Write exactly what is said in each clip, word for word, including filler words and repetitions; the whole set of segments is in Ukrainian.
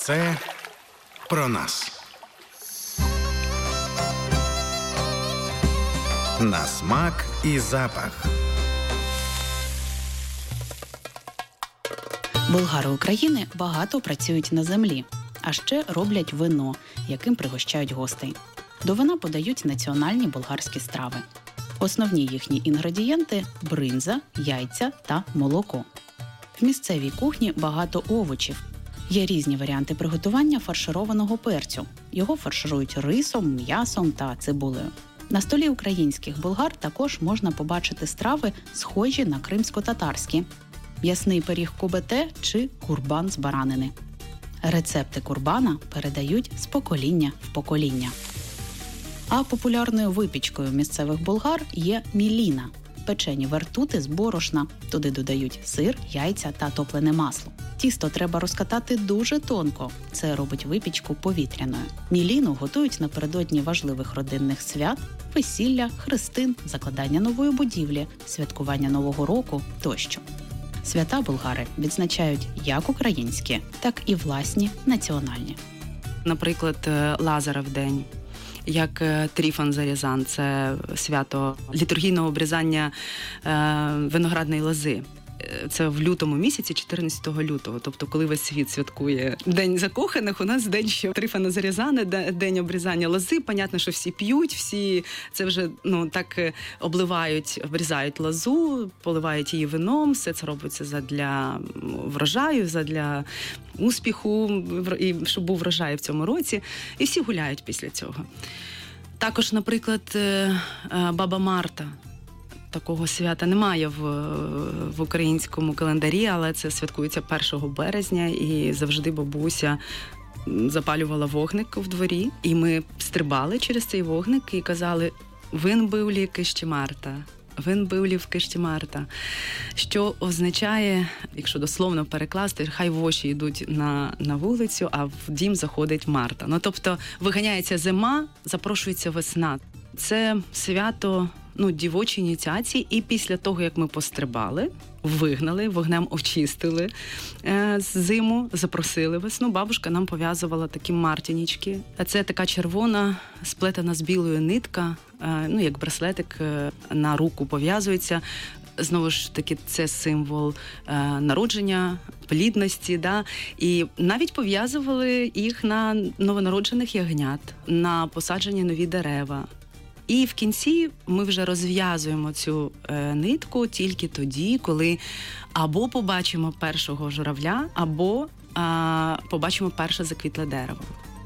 Це про нас. На смак і запах. Болгари України багато працюють на землі, а ще роблять вино, яким пригощають гостей. До вина подають національні болгарські страви. Основні їхні інгредієнти – бринза, яйця та молоко. В місцевій кухні багато овочів. Є різні варіанти приготування фаршированого перцю. Його фарширують рисом, м'ясом та цибулею. На столі українських болгар також можна побачити страви, схожі на кримсько-татарські. М'ясний пиріг кубете чи курбан з баранини. Рецепти курбана передають з покоління в покоління. А популярною випічкою місцевих болгар є міліна – печені вертути з борошна. Туди додають сир, яйця та топлене масло. Тісто треба розкатати дуже тонко. Це робить випічку повітряною. Міліну готують напередодні важливих родинних свят, весілля, хрестин, закладання нової будівлі, святкування Нового року тощо. Свята болгари відзначають як українські, так і власні національні. Наприклад, Лазарев день, як Тріфон Зарізан – це свято літургійного обрізання виноградної лози. Це в лютому місяці, чотирнадцятого лютого. Тобто, коли весь світ святкує День закоханих, у нас день ще Трифона Зарізана, День обрізання лози. Понятно, що всі п'ють, всі це вже ну так обливають, обрізають лозу, поливають її вином. Все це робиться задля врожаю, задля успіху, і щоб був врожай в цьому році. І всі гуляють після цього. Також, наприклад, Баба Марта. Такого свята немає в, в українському календарі, але це святкується першого березня, і завжди бабуся запалювала вогник в дворі, і ми стрибали через цей вогник і казали «Вин бивлі кишті Марта». Вин бивлів кишті Марта, що означає, якщо дословно перекласти, хай воші йдуть на, на вулицю, а в дім заходить Марта. Ну, тобто виганяється зима, запрошується весна. Це свято ну, дівочі ініціації, і після того, як ми пострибали, вигнали, вогнем очистили е, зиму, запросили весну, бабушка нам пов'язувала такі мартінічки. Це така червона, сплетена з білою нитка, е, ну, як браслетик е, на руку пов'язується. Знову ж таки, це символ е, народження, плідності, да? І навіть пов'язували їх на новонароджених ягнят, на посаджені нові дерева. І в кінці ми вже розв'язуємо цю е, нитку тільки тоді, коли або побачимо першого журавля, або е, побачимо перше заквітле дерево.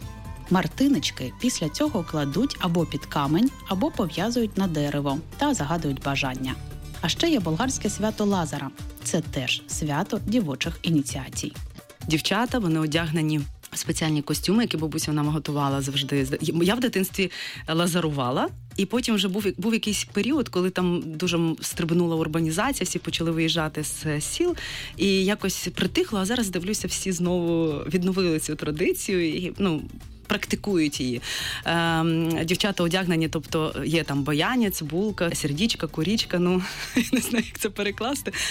Мартинички після цього кладуть або під камень, або пов'язують на дерево та загадують бажання. А ще є болгарське свято Лазара. Це теж свято дівочих ініціацій. Дівчата, вони одягнені в спеціальні костюми, які бабуся нам готувала завжди. Я в дитинстві лазарувала, і потім вже був, був якийсь період, коли там дуже стрибнула урбанізація, всі почали виїжджати з сіл, і якось притихло, а зараз, дивлюся, всі знову відновили цю традицію і, ну, практикують її. Е, дівчата одягнені, тобто є там баянець, булка, сердічка, курічка, ну, я не знаю, як це перекласти.